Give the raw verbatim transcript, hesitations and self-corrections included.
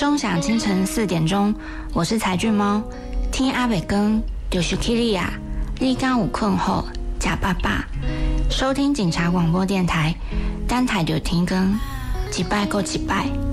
钟响清晨四点钟，我是柴俊猫，听阿北更就是起你啊，你刚有困后假爸爸，收听警察广播电台，单台就停更，几拜够几拜。